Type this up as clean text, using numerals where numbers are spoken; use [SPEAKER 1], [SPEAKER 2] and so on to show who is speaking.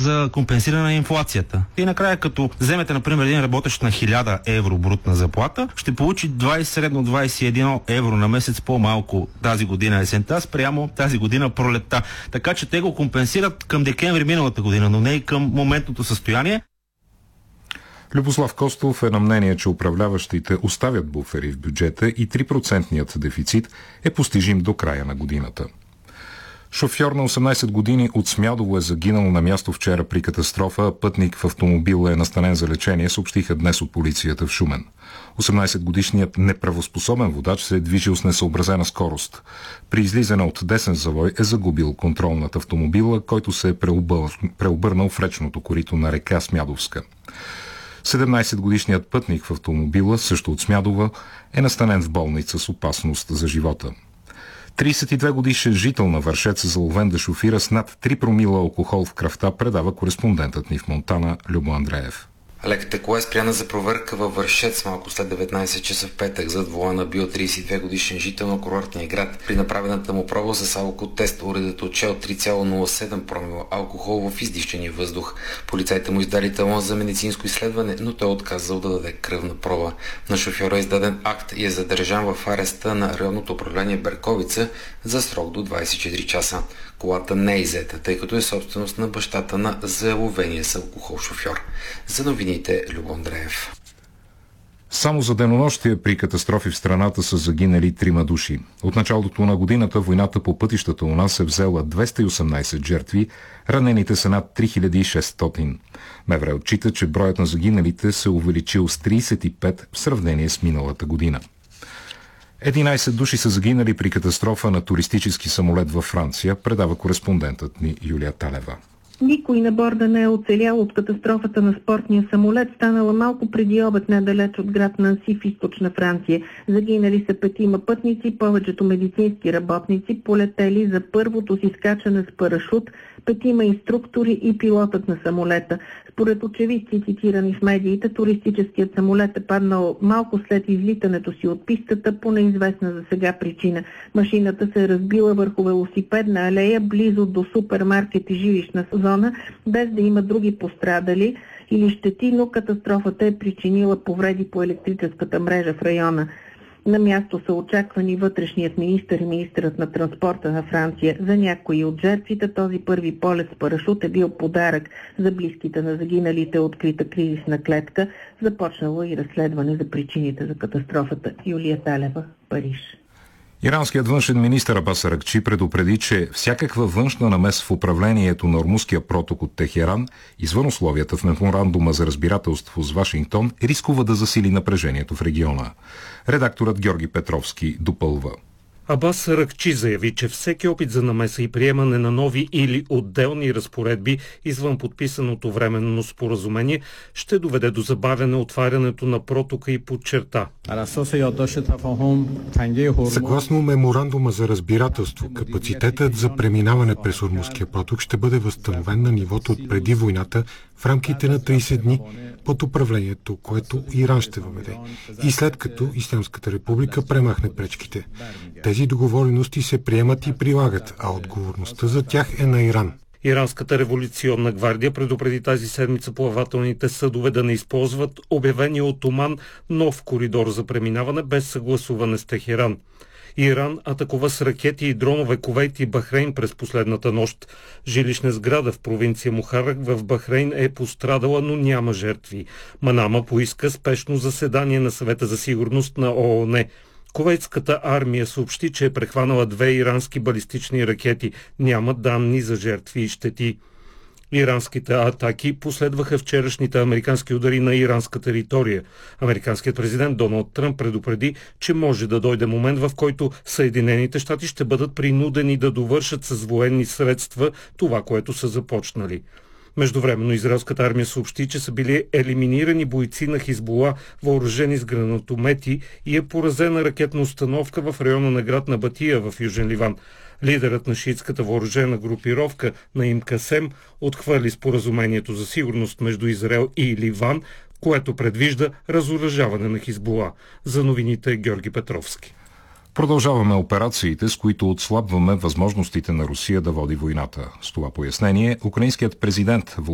[SPEAKER 1] за компенсиране на инфлацията. И накрая, като вземете, например, един работещ на 1000 евро брутна заплата, ще получи средно 21 евро на месец по-малко тази година есента, спрямо тази година пролетта. Така че те го компенсират към декември миналата година, но не и към моментното състояние.
[SPEAKER 2] Любослав Костов е на мнение, че управляващите оставят буфери в бюджета и 3% дефицит е постижим до края на годината. Шофьор на 18 години от Смядово е загинал на място вчера при катастрофа. Пътник в автомобила е настанен за лечение, съобщиха днес от полицията в Шумен. 18-годишният неправоспособен водач се е движил с несъобразена скорост. При излизане от десен завой е загубил контрол над автомобила, който се е преобърнал в речното корито на река Смядовска. 17-годишният пътник в автомобила, също от Смядова, е настанен в болница с опасност за живота. 32-годишен жител на Вършец, заловен да шофира с над 3 промила алкохол в кръвта, предава кореспондентът ни в Монтана Любо Андреев.
[SPEAKER 3] Леката кола е спряна за проверка във Вършец малко след 19 часа в петък. Зад волана бил 32 годишен жител на курортния град. При направената му проба с алкотест уредът отчел 3,07 промила алкохол в издишчения въздух. Полицайите му издали талон за медицинско изследване, но той отказал да даде кръвна проба. На шофьора е издаден акт и е задържан в ареста на районното управление Берковица за срок до 24 часа. Колата не е иззета, тъй като е собственост на бащата на заловения с алкохол шофьор. За новините Любо Андреев.
[SPEAKER 2] Само за денонощие при катастрофи в страната са загинали 3 души. От началото на годината войната по пътищата у нас е взела 218 жертви, ранените са над 3600. МВР отчита, че броят на загиналите се увеличил с 35 в сравнение с миналата година. 11 души са загинали при катастрофа на туристически самолет във Франция, предава кореспондентът ни Юлия Талева.
[SPEAKER 4] Никой на борда не е оцелял от катастрофата на спортния самолет, станала малко преди обед недалеч от град Нанси в източна Франция. Загинали са 5 пътници, повечето медицински работници, полетели за първото си скачане с парашут, 5 инструктори и пилотът на самолета. Според очевидци, цитирани в медиите, туристическият самолет е паднал малко след излитането си от пистата по неизвестна за сега причина. Машината се е разбила върху велосипедна алея близо до супермаркет и жилищна зона, без да има други пострадали или щети, но катастрофата е причинила повреди по електрическата мрежа в района. На място са очаквани вътрешният министър и министърът на транспорта на Франция. За някои от жертвите този първи полет с парашут е бил подарък. За близките на загиналите открита кризисна клетка. Започнало и разследване за причините за катастрофата. Юлия Талева, Париж.
[SPEAKER 2] Иранският външен министър Абас Аракчи предупреди, че всякаква външна намес в управлението на Ормузския проток от Техеран, извън условията в меморандума за разбирателство с Вашингтон, рискува да засили напрежението в региона. Редакторът Георги Петровски допълва.
[SPEAKER 5] Абас Аракчи заяви, че всеки опит за намеса и приемане на нови или отделни разпоредби извън подписаното временно споразумение ще доведе до забавяне отварянето на протока и подчерта.
[SPEAKER 6] Съгласно меморандума за разбирателство, капацитетът за преминаване през Ормузския проток ще бъде възстановен на нивото от преди войната в рамките на 30 дни под управлението, което Иран ще въведе. И след като Ислямската република премахне пречките. Тези договорености се приемат и прилагат, а отговорността за тях е на Иран.
[SPEAKER 5] Иранската революционна гвардия предупреди тази седмица плавателните съдове да не използват обявения от Оман нов коридор за преминаване без съгласуване с Техеран. Иран атакува с ракети и дронове Кувейт и Бахрейн през последната нощ. Жилищна сграда в провинция Мухарак в Бахрейн е пострадала, но няма жертви. Манама поиска спешно заседание на Съвета за сигурност на ООН. Кувейтската армия съобщи, че е прехванала 2 ирански балистични ракети. Няма данни за жертви и щети. Иранските атаки последваха вчерашните американски удари на иранска територия. Американският президент Доналд Тръмп предупреди, че може да дойде момент, в който Съединените щати ще бъдат принудени да довършат с военни средства това, което са започнали. Междувременно израелската армия съобщи, че са били елиминирани бойци на Хизбула, въоръжени с гранатомети, и е поразена ракетна установка в района на град Набатия в Южен Ливан. Лидерът на шиитската въоръжена групировка Наим Касем отхвърли споразумението за сигурност между Израел и Ливан, което предвижда разоръжаване на Хизбула. За новините Георги Петровски.
[SPEAKER 2] Продължаваме операциите, с които отслабваме възможностите на Русия да води войната. С това пояснение, украинският президент